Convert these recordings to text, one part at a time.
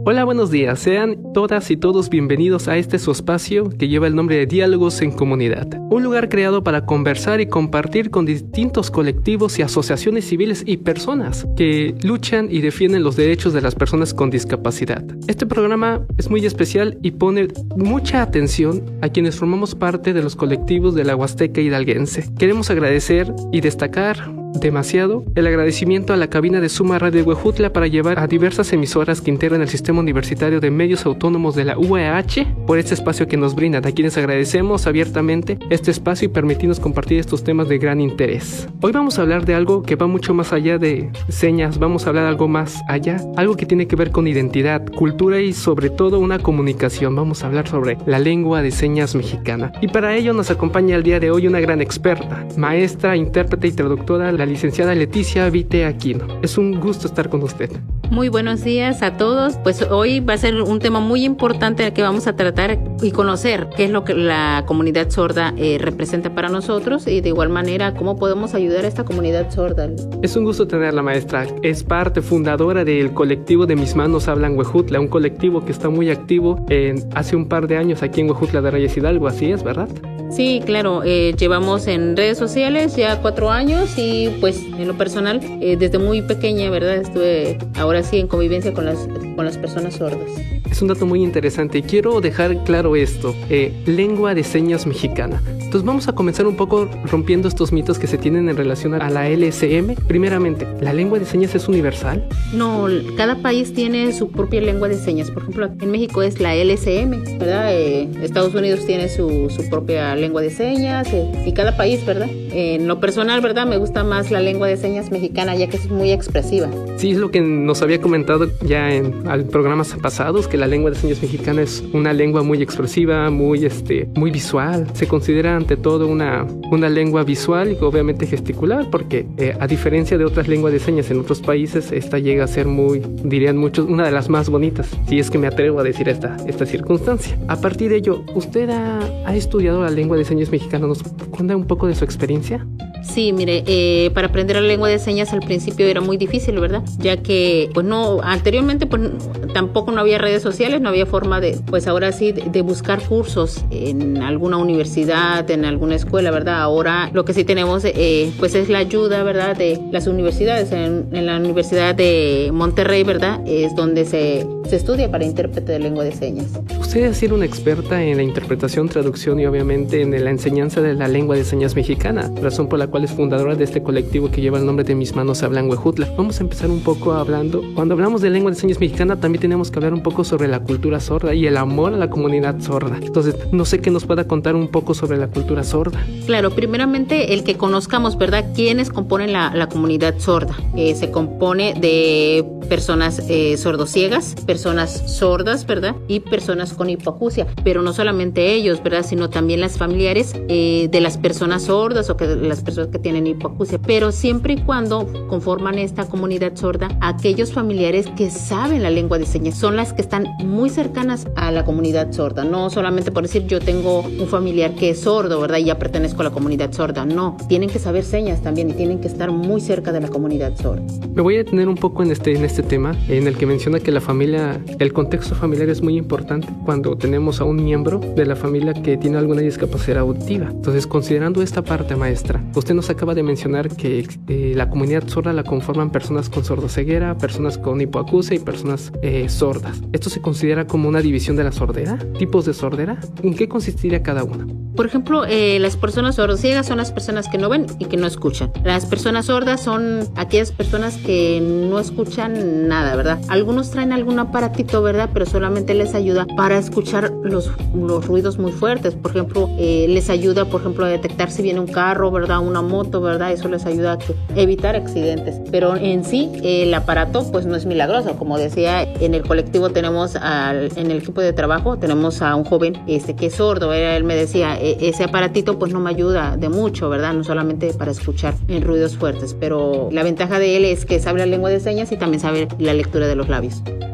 Hola, buenos días. Sean todas y todos bienvenidos a este su espacio que lleva el nombre de Diálogos en Comunidad. Un lugar creado para conversar y compartir con distintos colectivos y asociaciones civiles y personas que luchan y defienden los derechos de las personas con discapacidad. Este programa es muy especial y pone mucha atención a quienes formamos parte de los colectivos de la Huasteca hidalguense. Queremos agradecer y destacar demasiado el agradecimiento a la cabina de Suma Radio Huejutla para llevar a diversas emisoras que integran el Sistema Universitario de Medios Autónomos de la UAH por este espacio que nos brindan, a quienes agradecemos abiertamente este espacio y permitirnos compartir estos temas de gran interés. Hoy vamos a hablar de algo que va mucho más allá de señas, vamos a hablar algo más allá, algo que tiene que ver con identidad, cultura y sobre todo una comunicación. Vamos a hablar sobre la lengua de señas mexicana. Y para ello nos acompaña el día de hoy una gran experta, maestra, intérprete y traductora, la licenciada Leticia Vite Aquino. Es un gusto estar con usted. Muy buenos días a todos. Pues hoy va a ser un tema muy importante el que vamos a tratar y conocer qué es lo que la comunidad sorda representa para nosotros y de igual manera cómo podemos ayudar a esta comunidad sorda. Es un gusto tenerla, maestra. Es parte fundadora del colectivo de Mis Manos Hablan Huejutla, un colectivo que está muy activo hace un par de años aquí en Huejutla de Reyes Hidalgo, así es, ¿verdad? Sí, claro, llevamos en redes sociales ya 4 años y pues en lo personal desde muy pequeña, ¿verdad? Estuve ahora sí en convivencia con las personas sordas. Es un dato muy interesante y quiero dejar claro esto, lengua de señas mexicana. Entonces vamos a comenzar un poco rompiendo estos mitos que se tienen en relación a la LSM. Primeramente, ¿la lengua de señas es universal? No, cada país tiene su propia lengua de señas. Por ejemplo, en México es la LSM, ¿verdad? Estados Unidos tiene su propia lengua de señas y cada país, ¿verdad? En lo personal, ¿verdad? Me gusta más la lengua de señas mexicana ya que es muy expresiva. Sí, es lo que nos había comentado ya en programas pasados, que la lengua de señas mexicana es una lengua muy expresiva, muy visual. Se considera ante todo una lengua visual y obviamente gesticular, porque a diferencia de otras lenguas de señas en otros países, esta llega a ser dirían muchos, una de las más bonitas, si es que me atrevo a decir esta circunstancia. A partir de ello, ¿usted ha estudiado la lengua de señas mexicana? ¿Nos cuenta un poco de su experiencia? Sí, mire, para aprender la lengua de señas al principio era muy difícil, ¿verdad? Ya que, pues no, anteriormente pues tampoco no había redes sociales, no había forma de, pues ahora sí, de buscar cursos en alguna universidad, en alguna escuela, ¿verdad? Ahora lo que sí tenemos, pues es la ayuda, ¿verdad? De las universidades. En la Universidad de Monterrey, ¿verdad? Es donde se estudia para intérprete de lengua de señas. Usted ha sido una experta en la interpretación, traducción y obviamente en la enseñanza de la lengua de señas mexicana, razón por la cual es fundadora de este colectivo que lleva el nombre de Mis Manos Hablan Huejutla. Vamos a empezar un poco hablando, cuando hablamos de lengua de señas mexicana también tenemos que hablar un poco sobre la cultura sorda y el amor a la comunidad sorda. Entonces, no sé qué nos pueda contar un poco sobre la cultura sorda. Claro, primeramente el que conozcamos, ¿verdad? ¿Quiénes componen la comunidad sorda? Se compone de personas sordociegas, personas sordas, ¿verdad? Y personas con hipoacusia, pero no solamente ellos, ¿verdad? Sino también las familiares de las personas sordas o que las personas que tienen hipoacusia, pero siempre y cuando conforman esta comunidad sorda, aquellos familiares que saben la lengua de señas son las que están muy cercanas a la comunidad sorda, no solamente por decir yo tengo un familiar que es sordo, ¿verdad? Y ya pertenezco a la comunidad sorda, no, tienen que saber señas también y tienen que estar muy cerca de la comunidad sorda. Me voy a detener un poco en este tema en el que menciona que la familia, el contexto familiar es muy importante cuando tenemos a un miembro de la familia que tiene alguna discapacidad auditiva. Entonces, considerando esta parte, maestra, usted nos acaba de mencionar que la comunidad sorda la conforman personas con sordoceguera, personas con hipoacusia y personas sordas. ¿Esto se considera como una división de la sordera? ¿Tipos de sordera? ¿En qué consistiría cada una? Por ejemplo, las personas sordociegas son las personas que no ven y que no escuchan. Las personas sordas son aquellas personas que no escuchan nada, ¿verdad? Algunos traen algún aparatito, ¿verdad? Pero solamente les ayuda para escuchar los ruidos muy fuertes. Por ejemplo, les ayuda, por ejemplo, a detectar si viene un carro, ¿verdad? Una moto, ¿verdad? Eso les ayuda a evitar accidentes. Pero en sí, el aparato, pues no es milagroso. Como decía, en el colectivo tenemos, en el equipo de trabajo, tenemos a un joven que es sordo. Él me decía, ese aparatito pues no me ayuda de mucho, ¿verdad? No solamente para escuchar en ruidos fuertes, pero la ventaja de él es que sabe la lengua de señas y también sabe la lectura de los labios.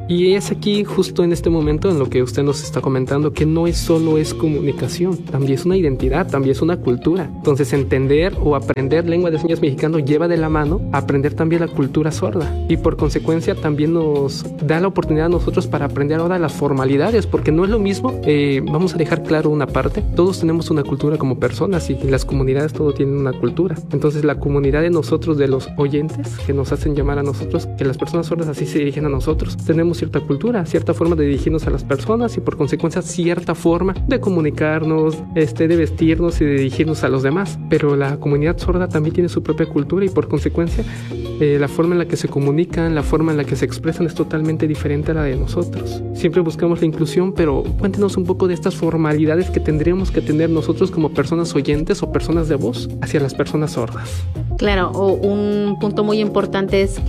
Y es aquí, justo en este momento, en lo que usted nos está comentando, que no es solo es comunicación, también es una identidad, también es una cultura. Entonces, entender o aprender lengua de señas mexicano lleva de la mano a aprender también la cultura sorda. Y por consecuencia, también nos da la oportunidad a nosotros para aprender ahora las formalidades, porque no es lo mismo, vamos a dejar claro una parte, todos tenemos una cultura como personas y las comunidades todo tienen una cultura. Entonces, la comunidad de nosotros, de los oyentes, que nos hacen llamar a nosotros, que las personas sordas así se dirigen a nosotros, tenemos cierta cultura, cierta forma de dirigirnos a las personas y por consecuencia cierta forma de comunicarnos, de vestirnos y de dirigirnos a los demás. Pero la comunidad sorda también tiene su propia cultura y por consecuencia la forma en la que se comunican, la forma en la que se expresan es totalmente diferente a la de nosotros. Siempre buscamos la inclusión, pero cuéntenos un poco de estas formalidades que tendríamos que tener nosotros como personas oyentes o personas de voz hacia las personas sordas. Claro, un punto muy importante es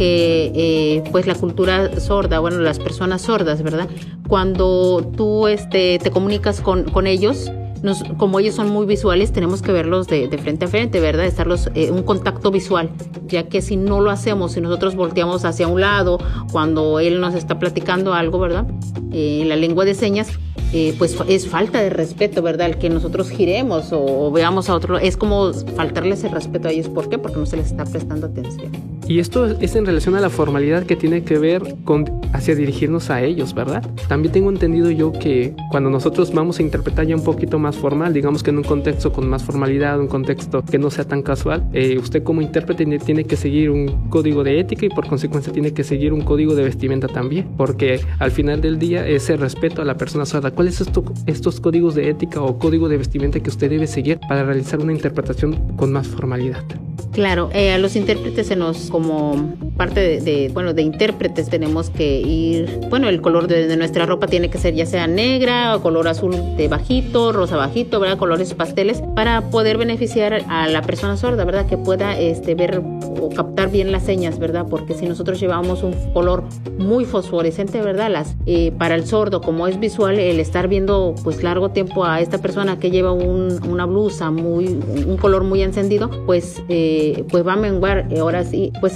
que pues la cultura sorda, bueno, las personas sordas, ¿verdad? Cuando tú te comunicas con ellos, como ellos son muy visuales, tenemos que verlos de frente a frente, ¿verdad? Estarlos un contacto visual, ya que si no lo hacemos, si nosotros volteamos hacia un lado cuando él nos está platicando algo, ¿verdad? En la lengua de señas, pues es falta de respeto, ¿verdad? El que nosotros giremos o veamos a otro, es como faltarles el respeto a ellos. ¿Por qué? Porque no se les está prestando atención. Y esto es en relación a la formalidad que tiene que ver hacia dirigirnos a ellos, ¿verdad? También tengo entendido yo que cuando nosotros vamos a interpretar ya un poquito más formal, digamos que en un contexto con más formalidad, un contexto que no sea tan casual, usted como intérprete tiene que seguir un código de ética y por consecuencia tiene que seguir un código de vestimenta también, porque al final del día ese respeto a la persona sorda. ¿Cuáles son estos códigos de ética o código de vestimenta que usted debe seguir para realizar una interpretación con más formalidad? Claro, a los intérpretes como parte de intérpretes tenemos que ir, el color de nuestra ropa tiene que ser ya sea negra o color azul de bajito, rosa bajito, ¿verdad? Colores pasteles para poder beneficiar a la persona sorda, ¿verdad? Que pueda ver o captar bien las señas, ¿verdad? Porque si nosotros llevamos un color muy fosforescente, ¿verdad? Para el sordo, como es visual, el estar viendo pues largo tiempo a esta persona que lleva una blusa un color muy encendido, pues va a menguar ahora sí pues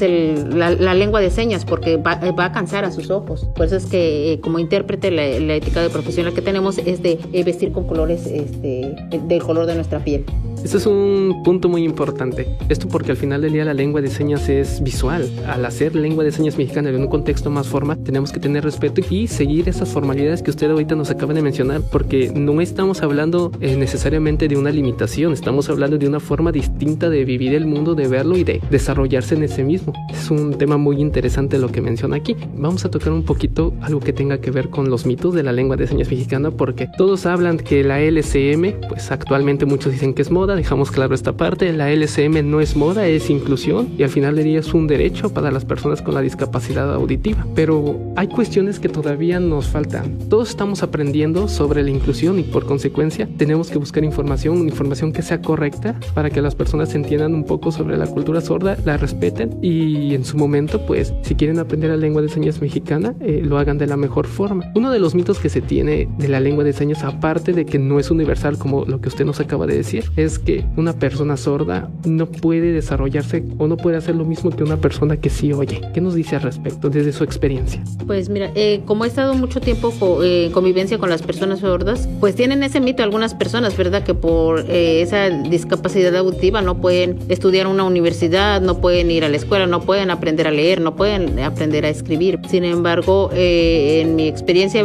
la lengua de señas, porque va a cansar a sus ojos. Por eso es que como intérprete la ética de profesional que tenemos es de vestir con colores del color de nuestra piel. Este es un punto muy importante. Esto porque al final del día la lengua de señas es visual. Al hacer lengua de señas mexicana en un contexto más formal, tenemos que tener respeto y seguir esas formalidades que usted ahorita nos acaba de mencionar, porque no estamos hablando necesariamente de una limitación, estamos hablando de una forma distinta de vivir el mundo, de verlo y de desarrollarse en ese mismo. Es un tema muy interesante lo que menciona aquí. Vamos a tocar un poquito algo que tenga que ver con los mitos de la lengua de señas mexicana, porque todos hablan que la LCM, pues actualmente muchos dicen que es moda. Dejamos claro esta parte, la LCM no es moda, es inclusión y al final del día es un derecho para las personas con la discapacidad auditiva. Pero hay cuestiones que todavía nos faltan. Todos estamos aprendiendo sobre la inclusión y por consecuencia tenemos que buscar información que sea correcta para que las personas entiendan un poco sobre la cultura sorda, la respeten y en su momento, pues, si quieren aprender la lengua de señas mexicana, lo hagan de la mejor forma. Uno de los mitos que se tiene de la lengua de señas, aparte de que no es universal como lo que usted nos acaba de decir, es que una persona sorda no puede desarrollarse o no puede hacer lo mismo que una persona que sí oye. ¿Qué nos dice al respecto desde su experiencia? Pues mira, como he estado mucho tiempo en convivencia con las personas sordas, pues tienen ese mito algunas personas, ¿verdad? Que por esa discapacidad auditiva no pueden estudiar en una universidad, no pueden ir a la escuela, no pueden aprender a leer, no pueden aprender a escribir. Sin embargo, en mi experiencia,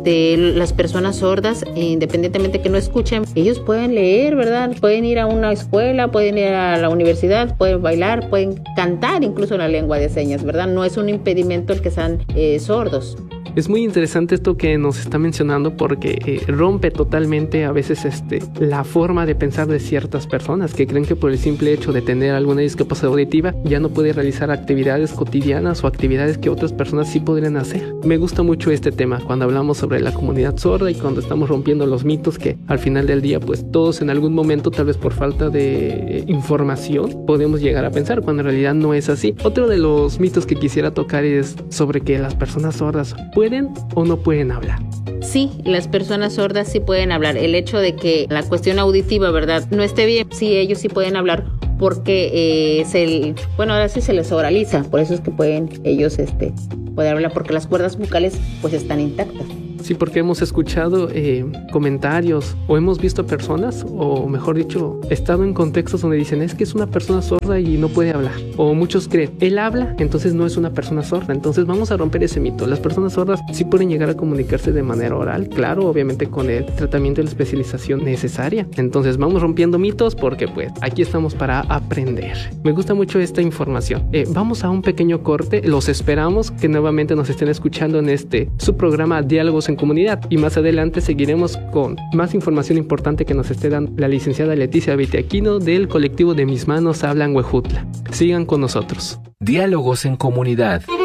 las personas sordas, independientemente que no escuchen, ellos pueden leer, ¿verdad? Pueden ir a una escuela, pueden ir a la universidad, pueden bailar, pueden cantar incluso en la lengua de señas, ¿verdad? No es un impedimento el que sean sordos. Es muy interesante esto que nos está mencionando porque rompe totalmente a veces la forma de pensar de ciertas personas que creen que por el simple hecho de tener alguna discapacidad auditiva ya no puede realizar actividades cotidianas o actividades que otras personas sí podrían hacer. Me gusta mucho este tema cuando hablamos sobre la comunidad sorda y cuando estamos rompiendo los mitos que al final del día pues todos en algún momento, tal vez por falta de información, podemos llegar a pensar cuando en realidad no es así. Otro de los mitos que quisiera tocar es sobre que las personas sordas ¿pueden o no pueden hablar? Sí, las personas sordas sí pueden hablar. El hecho de que la cuestión auditiva, ¿verdad?, no esté bien, sí, ellos sí pueden hablar porque ahora sí se les oraliza, por eso es que pueden ellos poder hablar, porque las cuerdas vocales pues están intactas. Sí, porque hemos escuchado comentarios o hemos visto personas, o mejor dicho, estado en contextos donde dicen es que es una persona sorda y no puede hablar. O muchos creen, él habla, entonces no es una persona sorda. Entonces vamos a romper ese mito. Las personas sordas sí pueden llegar a comunicarse de manera oral, claro, obviamente con el tratamiento y la especialización necesaria. Entonces vamos rompiendo mitos porque pues aquí estamos para aprender. Me gusta mucho esta información. Vamos a un pequeño corte. Los esperamos que nuevamente nos estén escuchando en su programa Diálogos en Comunidad, y más adelante seguiremos con más información importante que nos esté dando la licenciada Leticia Vitiaquino del colectivo de Mis Manos Hablan Huejutla. Sigan con nosotros. Diálogos en Comunidad.